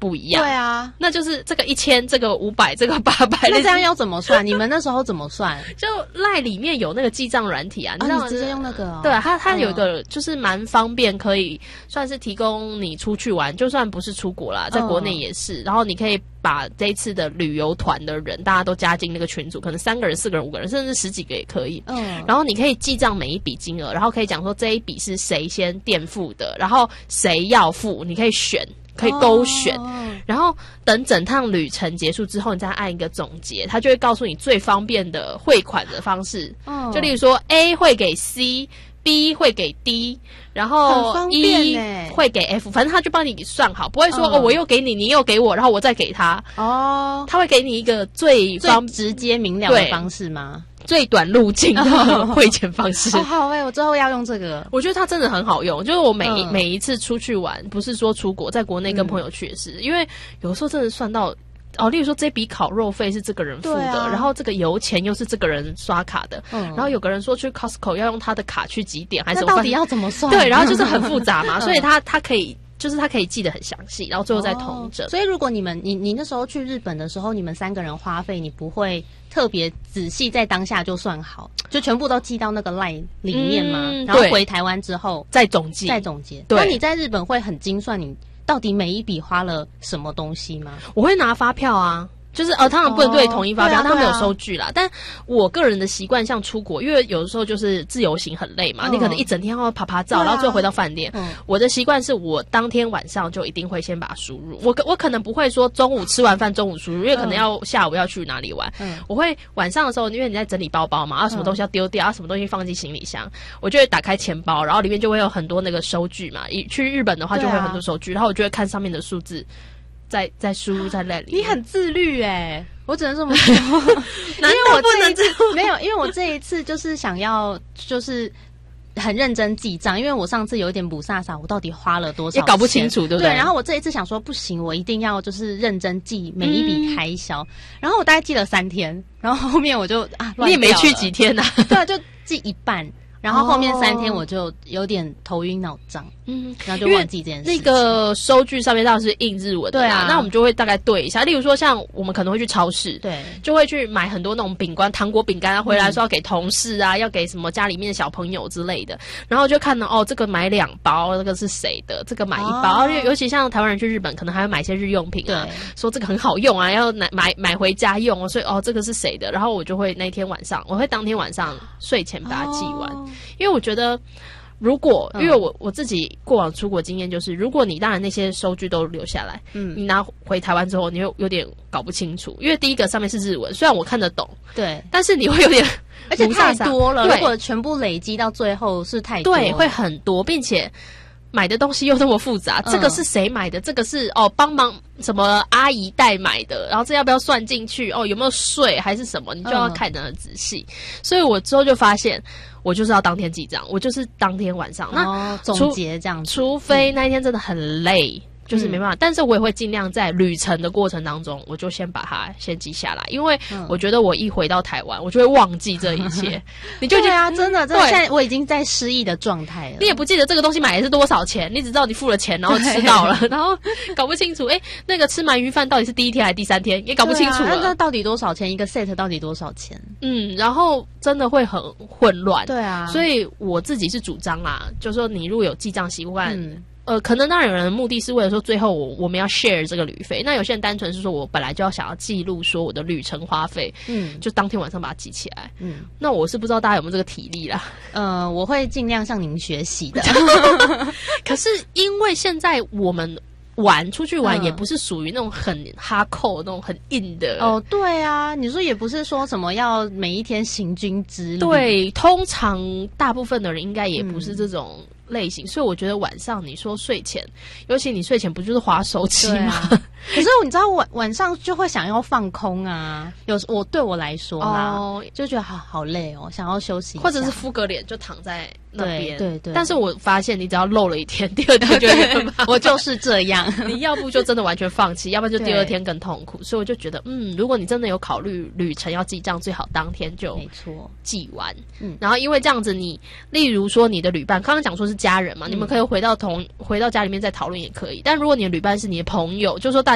不一样。 对啊， 那就是这个1000，这个500，这个800。 那这样要怎么算？你们那时候怎么算？ 就LINE里面有那个记账软体啊，你知道你直接用那个对啊，它有一个就是蛮方便，可以算是提供你出去玩，就算不是出国啦，在国内也是。然后你可以把这一次的旅游团的人，大家都加进那个群组，可能3个人、4个人、5个人，甚至10几个也可以。然后你可以记账每一笔金额，然后可以讲说这一笔是谁先垫付的，然后谁要付，你可以选。可以勾选，然后等整趟旅程结束之后，你再按一个总结，它就会告诉你最方便的汇款的方式。就例如说 A 会给 C，B 会给 D， 然后 E 会给 F， 反正他就帮你算好，不会说我又给你，你又给我，然后我再给他。他会给你一个最直接明了的方式吗？ 最短路径的汇钱方式。 好我之后要用这个。 我觉得它真的很好用，就是我每一次出去玩，不是说出国，在国内跟朋友去也是，因为有时候真的算到例如说这笔烤肉费是这个人付的，然后这个油钱又是这个人刷卡的，然后有个人说去 Costco 要用他的卡去几点，还是那到底要怎么算？ 对，然后就是很复杂嘛，所以他可以。就是他可以记得很详细，然后最后再统整。 所以如果你那时候去日本的时候，你们3个人花费，你不会特别仔细在当下就算好，就全部都记到那个 LINE 里面吗？然后回台湾之后再总结。 对，那你在日本会很精算你到底每一笔花了什么东西吗？ 我会拿发票啊。就是当然不能对统一发票，他们有收据啦。但我个人的习惯，像出国，因为有的时候就是自由行很累嘛，你可能一整天要爬照，然后最后回到饭店。我的习惯是我当天晚上就一定会先把它输入。我可能不会说中午吃完饭中午输入，因为可能要下午要去哪里玩。我会晚上的时候，因为你在整理包包嘛，什么东西要丢掉，什么东西放进行李箱，我就会打开钱包，然后里面就会有很多那个收据嘛。去日本的话就会有很多收据，然后我就会看上面的数字。再输入在那里， 你很自律我只能这么说。 难道不能没有，因为我这一次就是想要就是很认真记账，因为我上次有一点不飒飒，我到底花了多少钱也搞不清楚，对不对？ 对，然后我这一次想说不行，我一定要就是认真记每一笔开销，然后我大概记了3天，然后后面我就你也没去几天啊？ 对啊，就记一半。然后后面3天我就有点头晕脑胀，然后就忘记这件事。 那个收据上面当然是印日文的，对啊，那我们就会大概对一下。例如说，像我们可能会去超市，对，就会去买很多那种糖果饼干，回来说要给同事啊，要给什么家里面的小朋友之类的，然后就看到这个买2包，这个是谁的？这个买1包，尤其像台湾人去日本，可能还会买一些日用品啊，说这个很好用啊，要买回家用，所以这个是谁的？然后我就会那天晚上，我会当天晚上睡前把它记完。因为我觉得，因为我自己过往出国经验就是，如果你当然那些收据都留下来，你拿回台湾之后，你会有点搞不清楚。因为第一个上面是日文，虽然我看得懂，对，但是你会有点， 而且太多了。如果全部累积到最后是太多， 对，会很多，并且买的东西又那么复杂，这个是谁买的？这个是帮忙什么阿姨代买的，然后这要不要算进去？有没有税还是什么？你就要看得很仔细。所以我之后就发现，我就是要当天记账，我就是当天晚上总结这样子， 除非那一天真的很累。就是没办法，但是我也会尽量在旅程的过程当中，我就先把它先记下来，因为我觉得我一回到台湾，我就会忘记这一切。你就对啊，真的，现在我已经在失忆的状态了。 你也不记得这个东西买的是多少钱，你只知道你付了钱，然后吃到了，然后搞不清楚，那个吃鳗鱼饭到底是第1天还是第3天，也搞不清楚了。 那到底多少钱？一个 set 到底多少钱？ 然后真的会很混乱。 对啊， 所以我自己是主张啦，就是说你如果有记账习惯。可能当然有人的目的是为了说最后我们要 share 这个旅费，那有些人单纯是说我本来就要想要记录说我的旅程花费，就当天晚上把它记起来。那我是不知道大家有没有这个体力啦。 我会尽量向您学习的。 可是因为现在我们出去玩也不是属于那种很哈扣那种很硬的。 对啊，你说也不是说什么要每一天行军之旅。 对，通常大部分的人应该也不是这种类型，所以我觉得晚上你说睡前，尤其你睡前不就是滑手机吗？ 可是你知道晚上就会想要放空啊，对我来说啦，就觉得好累哦，想要休息一下， 或者是敷个脸就躺在那边。 对。 但是我发现你只要漏了1天，第2天就会我就是这样。 你要不就真的完全放弃，要不然就第2天更痛苦。所以我就觉得，如果你真的有考虑旅程要记账，最好当天就没错记完。然后因为这样子例如说你的旅伴，刚刚讲说是家人嘛，你们可以回到家里面再讨论也可以。但如果你的旅伴是你的朋友，就说